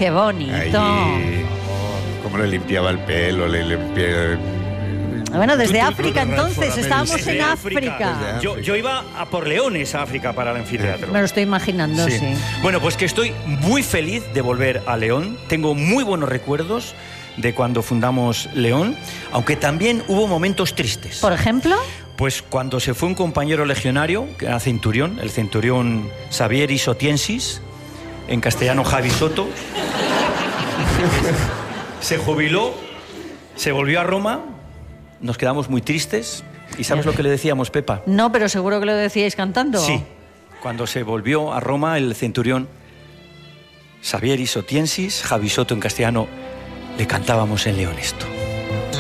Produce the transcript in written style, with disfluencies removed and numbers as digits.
¡Qué bonito! Ahí, cómo le limpiaba el pelo, le limpiaba... Bueno, desde Tú, África entonces, estábamos Desde en África. África. Yo iba a por leones a África para el anfiteatro. Me lo estoy imaginando, sí. Bueno, pues que estoy muy feliz de volver a León. Tengo muy buenos recuerdos de cuando fundamos León, aunque también hubo momentos tristes. ¿Por ejemplo? Pues cuando se fue un compañero legionario, que era centurión, el centurión Xavier Sotiensis, en castellano Javi Soto, se jubiló, se volvió a Roma, nos quedamos muy tristes. ¿Y sabes lo que le decíamos, Pepa? No, pero seguro que lo decíais cantando. Sí, cuando se volvió a Roma el centurión Xavier Sotiensis, Javi Soto en castellano, le cantábamos en León esto.